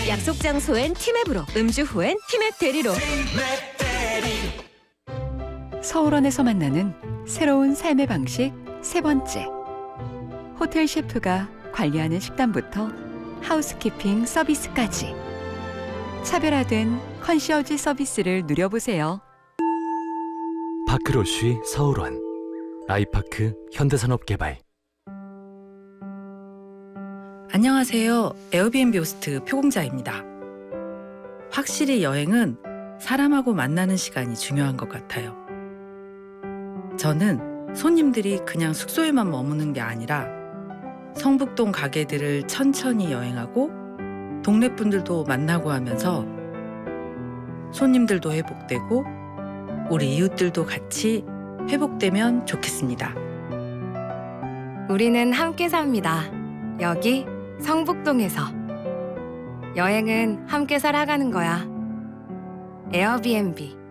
약속 장소엔 티맵으로, 음주 후엔 티맵 대리로. 서울원에서 만나는 새로운 삶의 방식 세 번째. 호텔 셰프가 관리하는 식단부터 하우스키핑 서비스까지 차별화된 컨시어지 서비스를 누려보세요. 파크로쉬 서울원, 아이파크 현대산업개발. 안녕하세요. 에어비앤비 호스트 표공자입니다. 확실히 여행은 사람하고 만나는 시간이 중요한 것 같아요. 저는 손님들이 그냥 숙소에만 머무는 게 아니라 성북동 가게들을 천천히 여행하고 동네 분들도 만나고 하면서 손님들도 회복되고 우리 이웃들도 같이 회복되면 좋겠습니다. 우리는 함께 삽니다. 여기 성북동에서. 여행은 함께 살아가는 거야. 에어비앤비.